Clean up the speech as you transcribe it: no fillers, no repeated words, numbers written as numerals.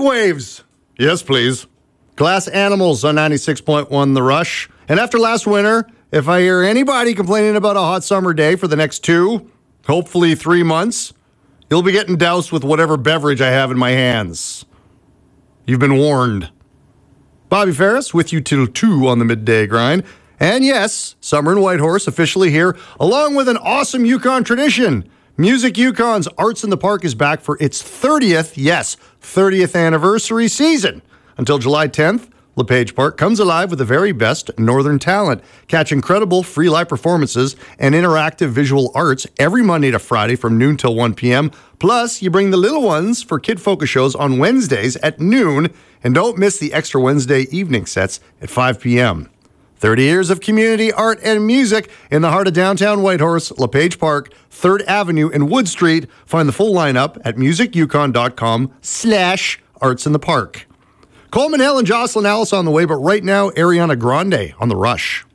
waves. Yes, please. Glass Animals on 96.1 The Rush. And after last winter, if I hear anybody complaining about a hot summer day for the next 2, hopefully 3 months, you'll be getting doused with whatever beverage I have in my hands. You've been warned. Bobby Ferris with you till 2 on the midday grind. And yes, summer in Whitehorse officially here, along with an awesome Yukon tradition. Music Yukon's Arts in the Park is back for its 30th anniversary season. Until July 10th, LePage Park comes alive with the very best northern talent. Catch incredible free live performances and interactive visual arts every Monday to Friday from noon till 1 p.m. Plus, you bring the little ones for Kid Focus shows on Wednesdays at noon. And don't miss the extra Wednesday evening sets at 5 p.m. 30 years of community art and music in the heart of downtown Whitehorse, LePage Park, 3rd Avenue and Wood Street. Find the full lineup at musicyukon.com/arts in the park. Coleman Hill and Jocelyn Alice on the way, but right now, Ariana Grande on The Rush.